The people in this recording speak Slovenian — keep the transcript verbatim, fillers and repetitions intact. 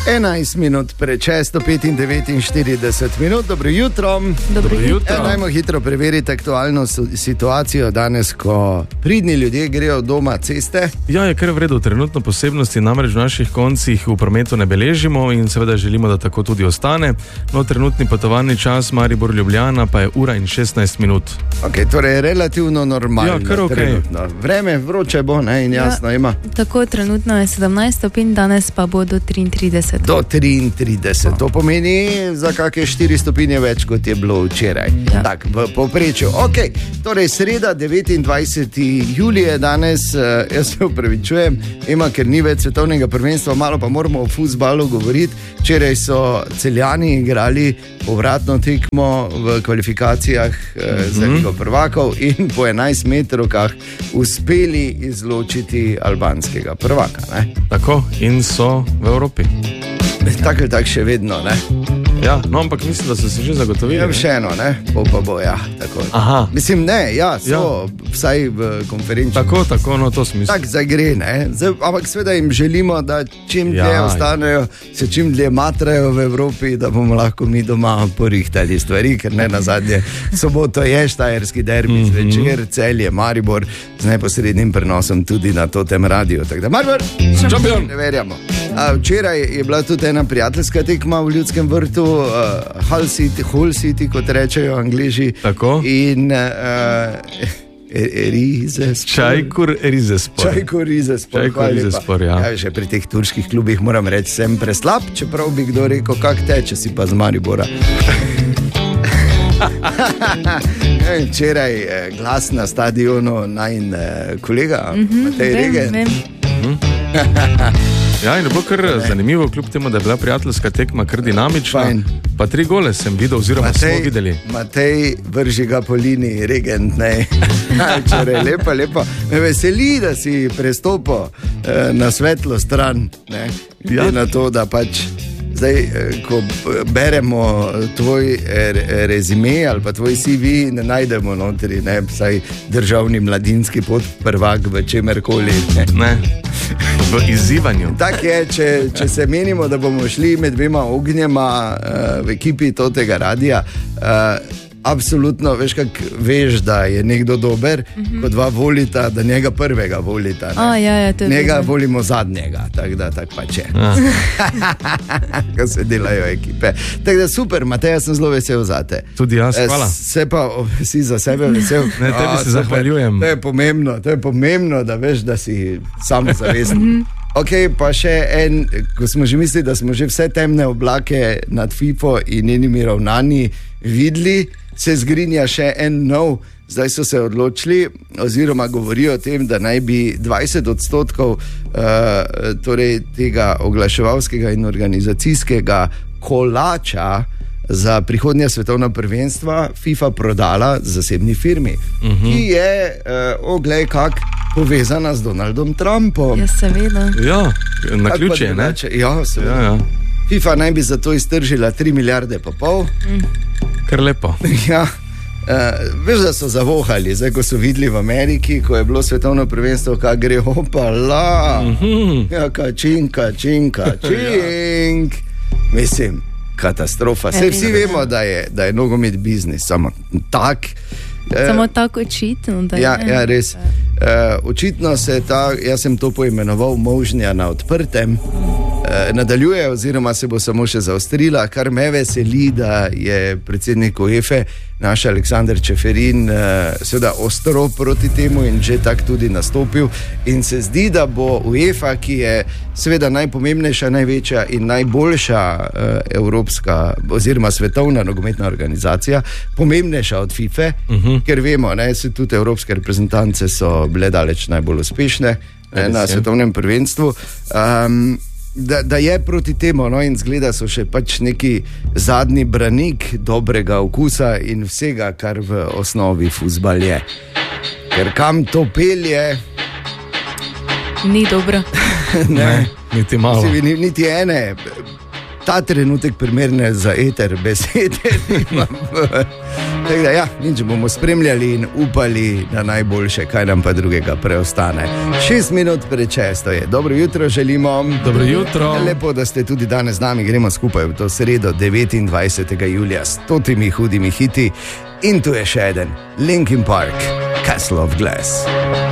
enajst minut pred šesto petindevetdeset minut, dobro jutro. Dobro jutro. E, dajmo hitro preveriti aktualno situacijo danes, ko pridni ljudje grejo doma ceste. Ja, je kar v redu, trenutno posebnosti namreč v naših koncih v prometu ne beležimo in seveda želimo, da tako tudi ostane. No, trenutni potovalni čas Maribor-Ljubljana pa je ura in šestnajst minut. Ok, torej relativno normalno. Ja, kar ok. Trenutno. Vreme vroče bo, ne, in jasno ja, ima. Tako, trenutno je sedemnajst stopinj, danes pa bo do triintrideset. Do triintrideset, to pomeni za kakšne štiri stopinje več, kot je bilo včeraj. Ja. Tak, v povprečju. Ok, torej sreda, devetindvajseti julij je danes, uh, jaz se upravičujem, ima, ker ni več svetovnega prvenstva, malo pa moramo o fuzbalu govoriti. Včeraj so Celjani igrali povratno tekmo v kvalifikacijah uh, mm-hmm. za Ligo prvakov in po enajst metrovkah uspeli izločiti albanskega prvaka. Ne? Tako, in so v Evropi. Tako ali tako še vedno, ne? Ja, no, ampak mislim, da so se že zagotovili. Ja, še eno, ne? Po pa bo, ja, tako. Aha. Mislim, ne, ja, so, Ja. vsaj v konferenci. Tako, tako, no, to smisel. Tak zdaj gre, ne? Zdaj, ampak seveda jim želimo, da čim dlje Ja, ostanejo, se čim dlje matrajo v Evropi, da bomo lahko mi doma porihtali stvari, ker ne nazadnje soboto je štajerski derbi Mhm. zvečer, Celje, Maribor, z neposrednim prenosom tudi na Totem radio. Tako da, Maribor, Šampion! ne verjamo. A, včeraj je bila tudi ena prijateljska tekma v Ljudskem vrtu, uh, Hull City, Hull City, kot rečejo Angleži. Tako. In uh, Rizespor. Čajkur Rizespor. Čajkur Rizespor. Čajkur Rizespor, ja. Ja, že pri teh turških klubih moram reči, sem preslab, čeprav bi kdo rekel, kak teče si pa z Maribora. Včeraj eh, glas na stadionu najin eh, kolega Mhm, Matej vem, Regen. vem. Ja, in je bilo kar zanimivo, kljub temu, da je bila prijateljska tekma kar dinamična. Fajn. Pa tri gole sem videl, oziroma smo videli. Matej, vrži ga po liniji, Regent, ne. Včeraj, lepa, lepa. Me veseli, da si prestopil eh, na svetlo stran, ne. Ja. Ja. Na to, da pač zdaj, eh, ko beremo tvoj eh, rezime ali pa tvoj C V, ne najdemo notri, ne, vsaj državni mladinski podprvak v čemerkoli, ne. Ne, v izzivanju. Tak je, če, če se menimo, da bomo šli med dvema ognjema uh, v ekipi tega radia, uh, absolutno veš, kak veš, da je nekdo dober, mm-hmm. ko dva volita, da njega prvega volita. A, ja, ja, to je njega vedno. volimo zadnjega, tako da tak pač je. Ja. Ko se delajo ekipe. Tako da super, Mateja, sem zelo vesel zate. Tudi jaz, Eh, hvala. Se pa o, si za sebe vesel. Ne, tebi A, se super. zahvaljujem. To je pomembno, to je pomembno, da veš, da si samozavesten. Ok, pa še en, ko smo že mislili, da smo že vse temne oblake nad FIFO in njenimi ravnanji videli, se zgrinja še en nov. Zdaj so se odločili, oziroma govorijo o tem, da naj bi dvajset odstotkov uh, torej tega oglaševalskega in organizacijskega kolača za prihodnje svetovno prvenstvo FIFA prodala zasebni firmi, uh-huh. ki je, uh, oglej, kak povezana z Donaldom Trumpom. Ja, seveda. Ja, na Kak pa ključe, ne? drugače? Ja, seveda. Ja, ja. FIFA naj bi zato iztržila tri milijarde pa pol. Kar lepo. Ja. Uh, veš, da so zavohali, zdaj ko so videli v Ameriki, ko je bilo svetovno prvenstvo, kaj gre, opala, Mhm. ja, činka, činka, čink. Mislim, katastrofa. Saj vsi vemo, da je, da je nogomet biznis, samo tak. eh, Samo tako očitno, da je. Ja, ja, res. Uh, očitno se ta, jaz sem to poimenoval možnja na odprtem, uh, nadaljuje oziroma se bo samo še zaostrila, kar me veseli, da je predsednik UEFA, naš Aleksander Čeferin, uh, seveda ostro proti temu in že tak tudi nastopil. In se zdi, da bo UEFA, ki je seveda najpomembnejša, največja in najboljša uh, evropska oziroma svetovna nogometna organizacija, pomembnejša od FIFA, uh-huh. ker vemo, ne, se tudi evropske reprezentance so bile daleč najbolj uspešne ne, na svetovnem prvenstvu. Um, da, da je proti temu, no, in zgleda so še pač neki zadnji branik dobrega okusa in vsega, kar v osnovi fuzbal je. Ker kam to pelje, Ni dobro. ne, Niti malo. si, niti ene ta trenutek primerne za eter besede. Tako da, ja, nič bomo spremljali in upali na najboljše, kaj nam pa drugega preostane. Šest minut pred šesto je. Dobro jutro želimo. Dobro jutro. Lepo, da ste tudi danes z nami. Gremo skupaj v to sredo, devetindvajsetega julija, s stotimi hudimi hiti. In tu je še eden, Linkin Park, Castle of Glass.